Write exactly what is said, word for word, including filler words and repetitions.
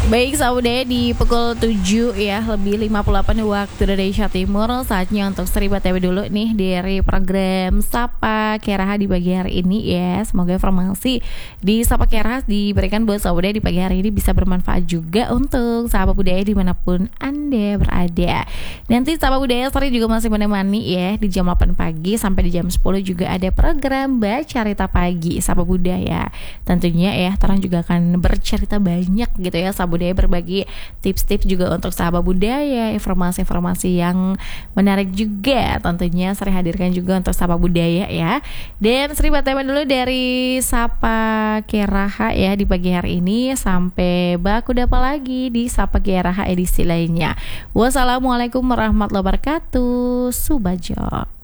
Baik, Saude di pukul tujuh ya, lebih lima puluh delapan waktu Indonesia Timur. Saatnya untuk Sri B T W dulu nih dari program Sapa Keraha di pagi hari ini ya. Semoga informasi di Sapa Keraha diberikan buat Saude di pagi hari ini bisa bermanfaat juga untuk sahabat budaya dimanapun Anda berada. Nanti sahabat budaya Sri juga masih menemani ya di jam delapan pagi sampai di jam sepuluh juga ada program Bacarita Pagi Sahabat Budaya. Tentunya ya, terang juga akan bercerita banyak gitu ya sahabat budaya, berbagi tips-tips juga untuk sahabat budaya, informasi-informasi yang menarik juga tentunya Sri hadirkan juga untuk sahabat budaya ya. Dan Sri Batema dulu dari Sapa Keraha ya di pagi hari ini, sampai baku dapa lagi di Sapa Keraha edisi lainnya. Wassalamualaikum warahmatullahi wabarakatuh. Subajo.